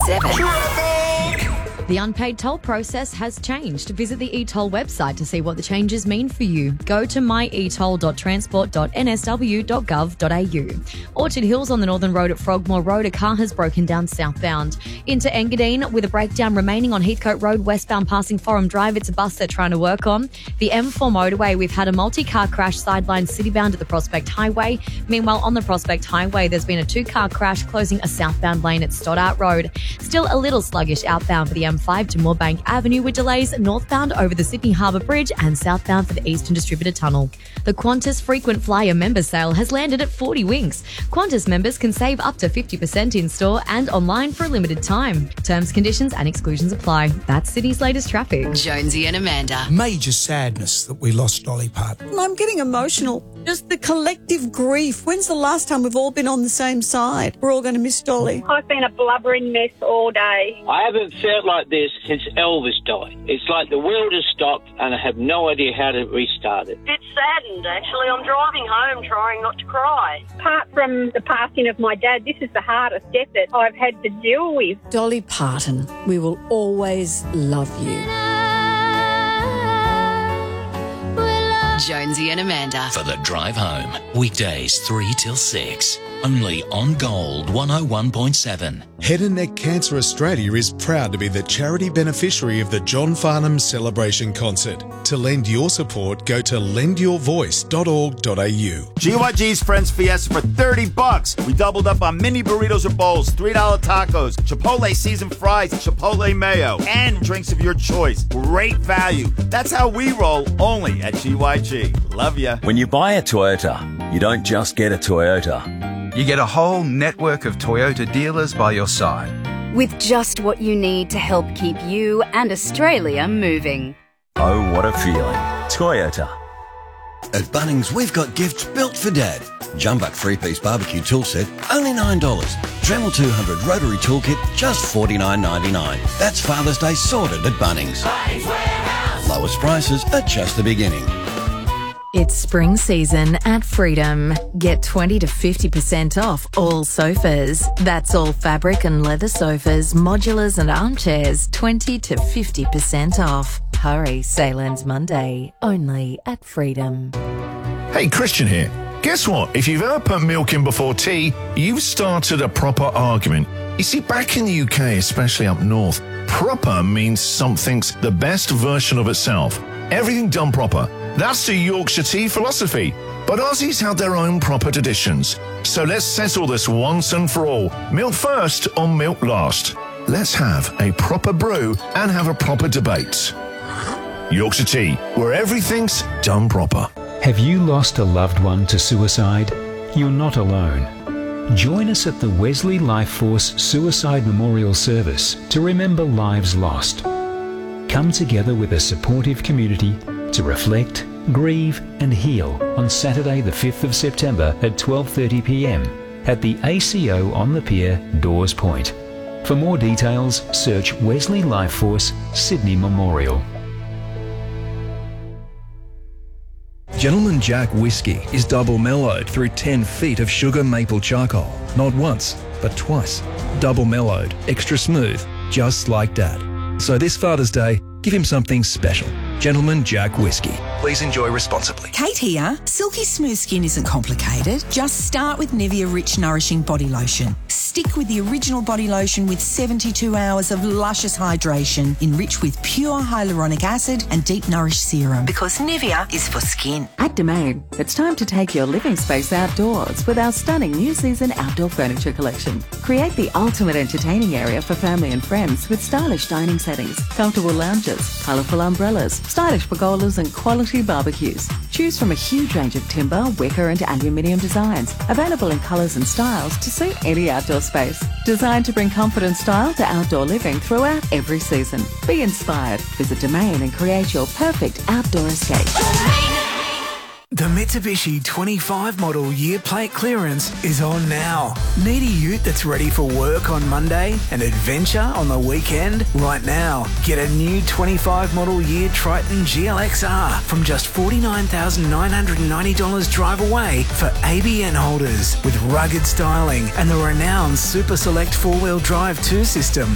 7. The unpaid toll process has changed. Visit the eToll website to see what the changes mean for you. Go to myetoll.transport.nsw.gov.au. Orchard Hills on the Northern Road at Frogmore Road, a car has broken down southbound. Into Engadine with a breakdown remaining on Heathcote Road westbound passing Forum Drive. It's a bus they're trying to work on. The M4 motorway, we've had a multi-car crash sideline citybound at the Prospect Highway. Meanwhile, on the Prospect Highway, there's been a 2-car crash closing a southbound lane at Stoddart Road. Still a little sluggish outbound for the M5 to Moorebank Avenue with delays northbound over the Sydney Harbour Bridge and southbound for the Eastern Distributor Tunnel. The Qantas Frequent Flyer member sale has landed at 40 Winks. Qantas members can save up to 50% in store and online for a limited time. Terms, conditions and exclusions apply. That's Sydney's latest traffic. Jonesy and Amanda. Major sadness that we lost Dolly Parton. I'm getting emotional. Just the collective grief. When's the last time we've all been on the same side? We're all going to miss Dolly. I've been a blubbering mess all day. I haven't felt like this since Elvis died. It's like the world has stopped and I have no idea how to restart it. Bit saddened, actually. I'm driving home trying not to cry. Apart from the passing of my dad, this is the hardest death that I've had to deal with. Dolly Parton, we will always love you. Jonesy and Amanda. For the drive home. Weekdays 3 till 6. Only on Gold 101.7. Head and Neck Cancer Australia is proud to be the charity beneficiary of the John Farnham Celebration Concert. To lend your support, go to lendyourvoice.org.au. GYG's Friends Fiesta for $30. We doubled up on mini burritos or bowls, $3 tacos, Chipotle seasoned fries, Chipotle mayo, and drinks of your choice. Great value. That's how we roll, only at GYG. Love ya. When you buy a Toyota, you don't just get a Toyota. You get a whole network of Toyota dealers by your side. With just what you need to help keep you and Australia moving. Oh, what a feeling. Toyota. At Bunnings, we've got gifts built for Dad. Jumbuck 3-piece barbecue tool set, only $9. Dremel 200 rotary toolkit, just $49.99. That's Father's Day sorted at Bunnings. Lowest prices are just the beginning. It's spring season at Freedom. Get 20 to 50% off all sofas. That's all fabric and leather sofas, modulars and armchairs, 20 to 50% off. Hurry, sale ends Monday, only at Freedom. Hey, Christian here. Guess what? If you've ever put milk in before tea, you've started a proper argument. You see, back in the UK, especially up north, proper means something's the best version of itself. Everything done proper. That's the Yorkshire tea philosophy. But Aussies have their own proper traditions. So let's settle this once and for all. Milk first or milk last? Let's have a proper brew and have a proper debate. Yorkshire tea, where everything's done proper. Have you lost a loved one to suicide? You're not alone. Join us at the Wesley Life Force Suicide Memorial Service to remember lives lost. Come together with a supportive community to reflect, grieve and heal on Saturday the 5th of September at 12:30 p.m. at the ACO on the Pier, Dawes Point. For more details, search Wesley Life Force Sydney Memorial. Gentleman Jack Whiskey is double mellowed through 10 feet of sugar maple charcoal. Not once, but twice. Double mellowed, extra smooth, just like Dad. So this Father's Day, give him something special. Gentleman Jack Whiskey. Please enjoy responsibly. Kate here. Silky smooth skin isn't complicated. Just start with Nivea Rich Nourishing Body Lotion. Stick with the original body lotion with 72 hours of luscious hydration, enriched with pure hyaluronic acid and deep nourished serum. Because Nivea is for skin. At Domain, it's time to take your living space outdoors with our stunning new season outdoor furniture collection. Create the ultimate entertaining area for family and friends with stylish dining settings, comfortable lounges, colourful umbrellas, stylish pergolas and quality barbecues. Choose from a huge range of timber, wicker and aluminium designs, available in colours and styles to suit any outdoor space. Designed to bring comfort and style to outdoor living throughout every season. Be inspired. Visit Domain and create your perfect outdoor escape. The Mitsubishi 25 model year plate clearance is on now. Need a ute that's ready for work on Monday and adventure on the weekend? Right now, get a new 25 model year Triton GLXR from just $49,990 drive away for ABN holders with rugged styling and the renowned Super Select 4-wheel drive 2 system.